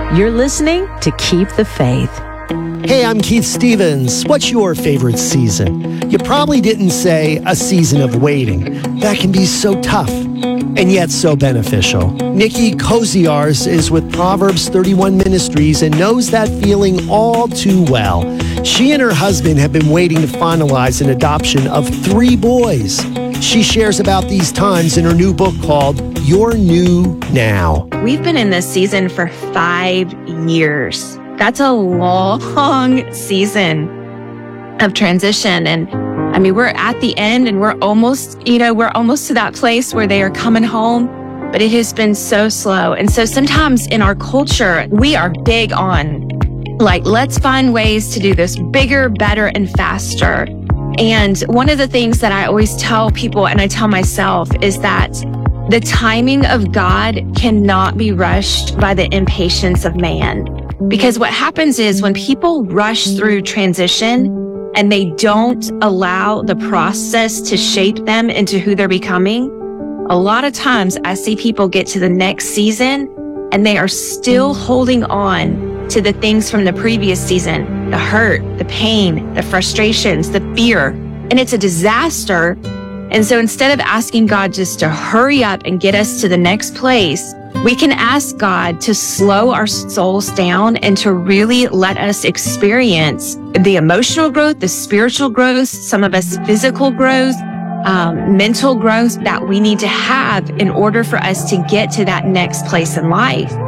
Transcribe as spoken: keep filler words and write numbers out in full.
You're listening to Keep the Faith. Hey, I'm Keith Stevens. What's your favorite season? You probably didn't say a season of waiting. That can be so tough and yet so beneficial. Nikki Koziars is with Proverbs thirty-one Ministries and knows that feeling all too well. She and her husband have been waiting to finalize an adoption of three boys. She shares about these times in her new book called You're New Now. We've been in this season for five years. That's a long season of transition. And I mean, we're at the end and we're almost, you know, we're almost to that place where they are coming home, but it has been so slow. And so sometimes in our culture, we are big on like, let's find ways to do this bigger, better, and faster. And one of the things that I always tell people, and I tell myself, is that the timing of God cannot be rushed by the impatience of man. Because what happens is when people rush through transition and they don't allow the process to shape them into who they're becoming, a lot of times I see people get to the next season and they are still holding on to the things from the previous season, the hurt, the pain, the frustrations, the fear, and it's a disaster. And so instead of asking God just to hurry up and get us to the next place, we can ask God to slow our souls down and to really let us experience the emotional growth, the spiritual growth, some of us physical growth, um, mental growth that we need to have in order for us to get to that next place in life.